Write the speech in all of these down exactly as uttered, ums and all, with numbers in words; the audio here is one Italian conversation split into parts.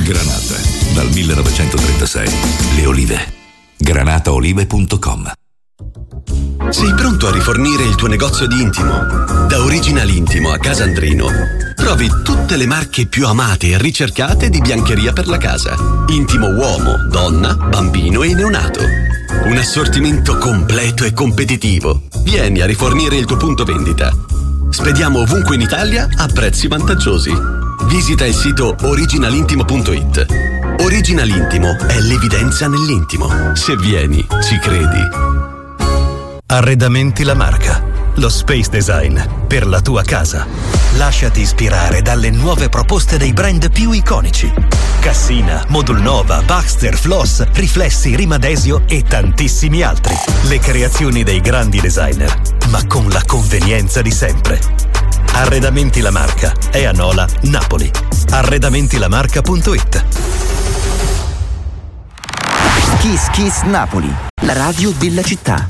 Granata, dal millenovecentotrentasei. Le olive. granataolive punto com. Sei pronto a rifornire il tuo negozio di intimo? Da Original Intimo a Casandrino trovi tutte le marche più amate e ricercate di biancheria per la casa. Intimo uomo, donna, bambino e neonato. Un assortimento completo e competitivo. Vieni a rifornire il tuo punto vendita. Spediamo ovunque in Italia a prezzi vantaggiosi. Visita il sito original intimo punto it. Original Intimo è l'evidenza nell'intimo. Se vieni, ci credi. Arredamenti La Marca, lo space design per la tua casa. Lasciati ispirare dalle nuove proposte dei brand più iconici. Cassina, Modulnova, Baxter, Floss, Riflessi, Rimadesio e tantissimi altri. Le creazioni dei grandi designer, ma con la convenienza di sempre. Arredamenti La Marca è a Nola, Napoli. arredamenti la marca punto it. Kiss Kiss Napoli, la radio della città.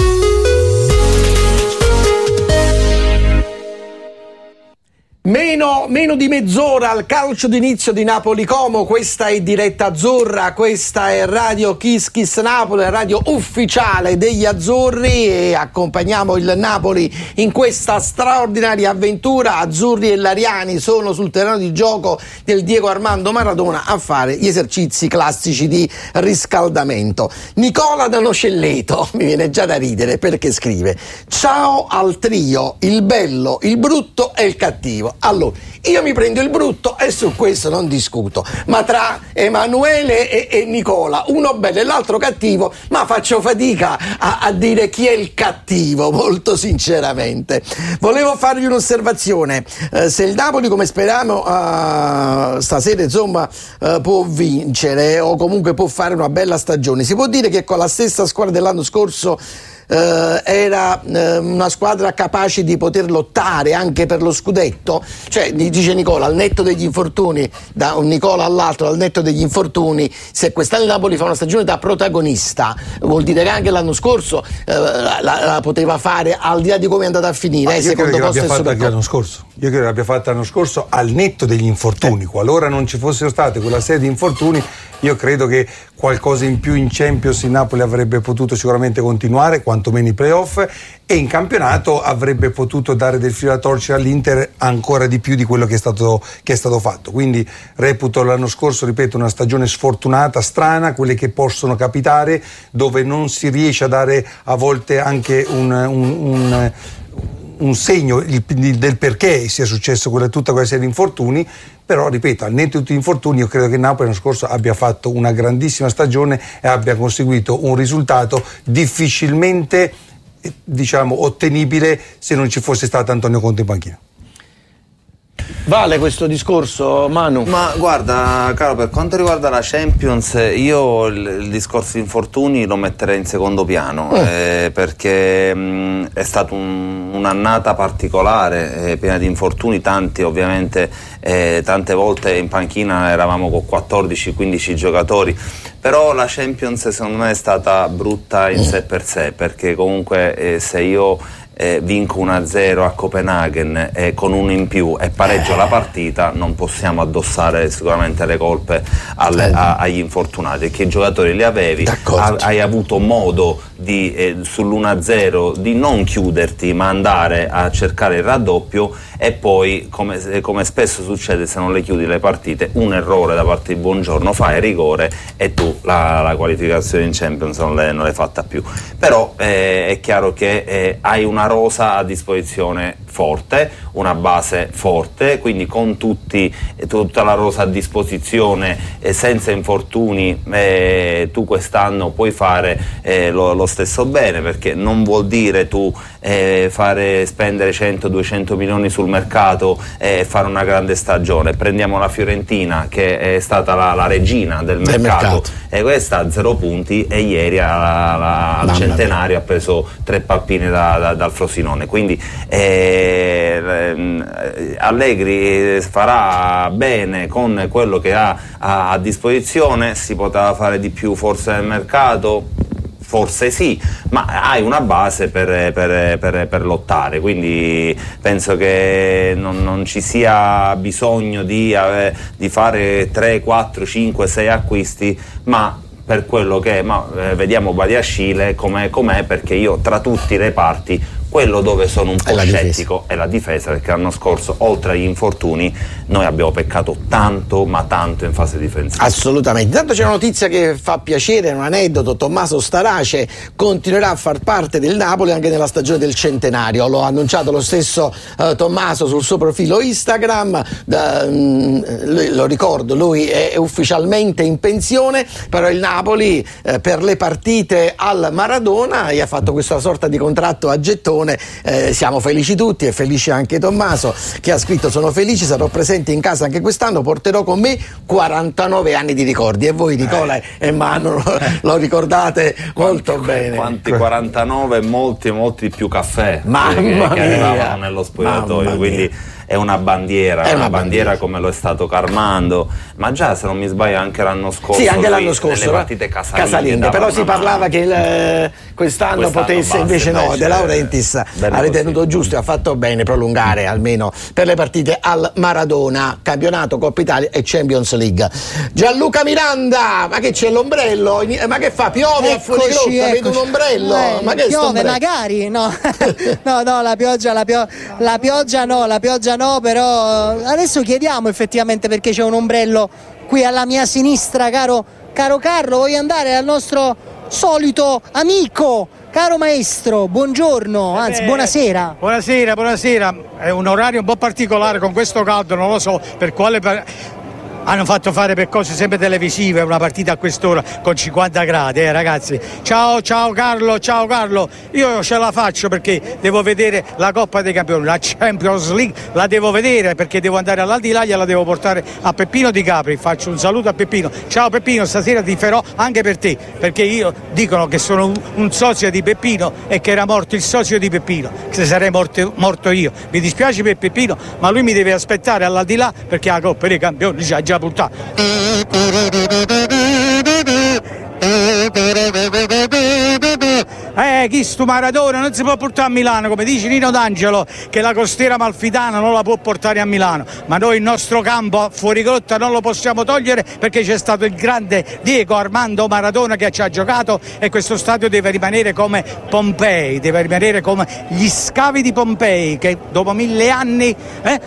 Meno, meno di mezz'ora al calcio d'inizio di Napoli-Como. Questa è Diretta Azzurra, questa è Radio Kiss Kiss Napoli, la radio ufficiale degli azzurri, e accompagniamo il Napoli in questa straordinaria avventura. Azzurri e Lariani sono sul terreno di gioco del Diego Armando Maradona a fare gli esercizi classici di riscaldamento. Nicola da Nocelleto, mi viene già da ridere perché scrive: ciao al trio, il bello, il brutto e il cattivo. Allora, io mi prendo il brutto e su questo non discuto, ma tra Emanuele e, e Nicola, uno bello e l'altro cattivo, ma faccio fatica a, a dire chi è il cattivo, molto sinceramente. Volevo farvi un'osservazione: eh, se il Napoli, come speriamo uh, stasera, insomma, uh, può vincere o comunque può fare una bella stagione, si può dire che con la stessa squadra dell'anno scorso Uh, era uh, una squadra capace di poter lottare anche per lo scudetto? Cioè, dice Nicola, al netto degli infortuni, da un Nicola all'altro, al netto degli infortuni, se quest'anno il Napoli fa una stagione da protagonista, vuol dire che anche l'anno scorso uh, la, la poteva fare, al di là di come è andata a finire. Eh, io secondo credo che l'abbia posto fatta anche l'anno scorso. Io credo che l'abbia fatta l'anno scorso al netto degli infortuni. Eh. Qualora non ci fossero state quella serie di infortuni, io credo che qualcosa in più in Champions il Napoli avrebbe potuto sicuramente continuare, quantomeno i playoff, e in campionato avrebbe potuto dare del filo alla torcida all'Inter ancora di più di quello che è stato, che è stato fatto. Quindi reputo l'anno scorso, ripeto, una stagione sfortunata, strana, quelle che possono capitare, dove non si riesce a dare a volte anche un, un, un un segno il, del perché sia successo quella, tutta quella serie di infortuni. Però ripeto, al netto di tutti gli infortuni, io credo che Napoli l'anno scorso abbia fatto una grandissima stagione e abbia conseguito un risultato difficilmente, diciamo, ottenibile se non ci fosse stato Antonio Conte in panchina. Vale questo discorso, Manu? Ma guarda, caro, per quanto riguarda la Champions, io il, il discorso di infortuni lo metterei in secondo piano, mm. eh, perché mh, è stata un, un'annata particolare, eh, piena di infortuni, tanti ovviamente, eh, tante volte in panchina eravamo con quattordici quindici giocatori. Però la Champions secondo me è stata brutta in sé per sé, perché comunque eh, se io eh, vinco uno a zero a Copenaghen e con uno in più e pareggio la partita, non possiamo addossare sicuramente le colpe alle, a, agli infortunati, che i giocatori li avevi, ha, hai avuto modo di, eh, sull'uno a zero di non chiuderti ma andare a cercare il raddoppio, e poi come, come spesso succede se non le chiudi le partite, un errore da parte di Buongiorno, fai rigore e tu la, la qualificazione in Champions non l'hai, non l'hai fatta più. Però eh, è chiaro che eh, hai una rosa a disposizione forte, una base forte, quindi con tutti, tutta la rosa a disposizione, eh, senza infortuni, eh, tu quest'anno puoi fare eh, lo, lo stesso bene, perché non vuol dire tu eh, fare spendere cento duecento milioni sul mercato e eh, fare una grande stagione. Prendiamo la Fiorentina, che è stata la, la regina del mercato, mercato, e questa ha zero punti, e ieri a, a, al centenario ha preso tre pappine da, da, dal Frosinone. Quindi eh, Allegri farà bene con quello che ha a, a disposizione. Si poteva fare di più forse nel mercato, forse sì, ma hai una base per, per, per, per lottare, quindi penso che non, non ci sia bisogno di, eh, di fare tre, quattro, cinque, sei acquisti, ma per quello che è, ma eh, vediamo Badiashile com'è, com'è, perché io tra tutti i reparti quello dove sono un po' scettico è la difesa, perché l'anno scorso oltre agli infortuni noi abbiamo peccato tanto ma tanto in fase difensiva. Assolutamente. Intanto c'è una notizia che fa piacere, un aneddoto: Tommaso Starace continuerà a far parte del Napoli anche nella stagione del centenario, lo ha annunciato lo stesso eh, Tommaso sul suo profilo Instagram. Da, mh, lui, lo ricordo, lui è ufficialmente in pensione, però il Napoli eh, per le partite al Maradona gli ha fatto questa sorta di contratto a gettone. Eh, siamo felici tutti, è felice anche Tommaso, che ha scritto: sono felice, sarò presente in casa anche quest'anno, porterò con me quarantanove anni di ricordi. E voi Nicola eh. e Manu lo, lo ricordate molto quanti, bene. Quanti quarantanove, molti molti più caffè Mamma che, mia. che arrivavano nello spogliatoio, quindi è una bandiera, è una, una bandiera, bandiera come lo è stato Carmando, ma già se non mi sbaglio anche l'anno scorso. Sì, anche l'anno scorso, nelle partite casalinghe, casalinghe però si parlava mano. che il, quest'anno, quest'anno potesse, basta, invece no, invece, De Laurentiis ha ritenuto così giusto e ha fatto bene prolungare almeno per le partite al Maradona, campionato, Coppa Italia e Champions League. Gianluca Miranda, ma che c'è l'ombrello? Ma che fa? Piove a fuori grotta, vedo un ombrello, eh, ma che piove magari, no. no, no, la pioggia, la, pio- la pioggia no, la pioggia no, però adesso chiediamo effettivamente perché c'è un ombrello qui alla mia sinistra, caro, caro Carlo. Voglio andare al nostro solito amico, caro maestro, buongiorno, anzi eh, buonasera. Buonasera, buonasera, è un orario un po' particolare con questo caldo, non lo so per quale... Per... hanno fatto fare per cose sempre televisive una partita a quest'ora con cinquanta gradi, eh ragazzi. Ciao, ciao Carlo, ciao Carlo. Io ce la faccio perché devo vedere la Coppa dei Campioni, la Champions League la devo vedere perché devo andare all'Aldilà, gliela devo portare a Peppino Di Capri. Faccio un saluto a Peppino. Ciao Peppino, stasera tiferò anche per te, perché io dicono che sono un, un socio di Peppino e che era morto il socio di Peppino, se sarei morto, morto io. Mi dispiace per Peppino, ma lui mi deve aspettare all'Aldilà perché la Coppa dei Campioni già già puntata. Eh, chi sto Maradona non si può portare a Milano, come dice Nino D'Angelo, che la costiera amalfitana non la può portare a Milano, ma noi il nostro campo fuori grotta non lo possiamo togliere perché c'è stato il grande Diego Armando Maradona che ci ha giocato e questo stadio deve rimanere come Pompei, deve rimanere come gli scavi di Pompei che dopo mille anni eh,